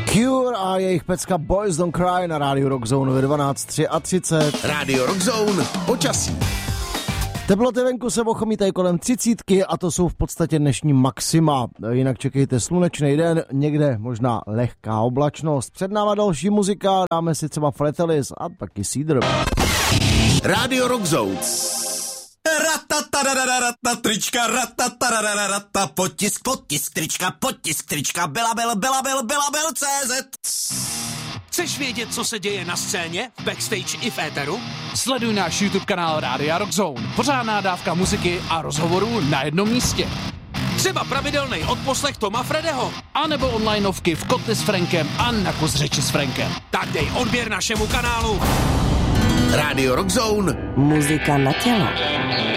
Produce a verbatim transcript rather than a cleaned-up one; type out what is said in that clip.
Cure a jejich pecka Boys Don't Cry na rádiu Rock Zone ve dvanáct třicet tři. Rádio Rock Zone, počasí. Teploty venku se ochomítají kolem třicítky a to jsou v podstatě dnešní maxima. Jinak čekejte slunečný den, někde možná lehká oblačnost. Před náma další muzika, dáme si třeba Fratellis a taky Seeder. Rádio Rock Zone. Ratatarararata, trička, ratatarararata, potisk, potisk, trička, potisk, trička, byla, byla, byla, byla, byla, byla, C Z. Chceš vědět, co se děje na scéně, v backstage i v éteru? Sleduj náš YouTube kanál Rádia Rock Zone. Pořádná dávka muziky a rozhovorů na jednom místě. Třeba pravidelný odposlech Toma Fredeho. A nebo onlineovky v Kotli s Frankem a na kus řeči s Frankem. Tak dej odběr našemu kanálu. Rádio Rock Zone. Muzika na tělo.